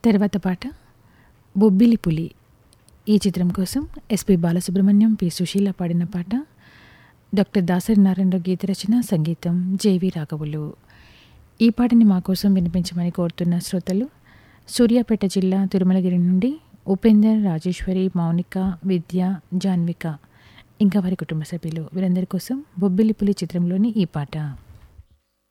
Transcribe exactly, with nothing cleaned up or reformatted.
తర్వాత పాట 'బొబ్బిలి పులి' ఈ చిత్రం కోసం ఎస్పి బాలసుబ్రహ్మణ్యం, పి సుశీల పాడిన పాట. డాక్టర్ దాసరి నారాయణరావు గీత రచన, సంగీతం జేవి రాఘవులు. ఈ పాటని మా కోసం వినిపించమని కోరుతున్న శ్రోతలు సూర్యాపేట జిల్లా తిరుమలగిరి నుండి ఉపేందర్, రాజేశ్వరి, మౌనిక, విద్య, జాన్విక ఇంకా వారి కుటుంబ సభ్యులు. వీరందరి కోసం 'బొబ్బిలి పులి' చిత్రంలోని ఈ పాట.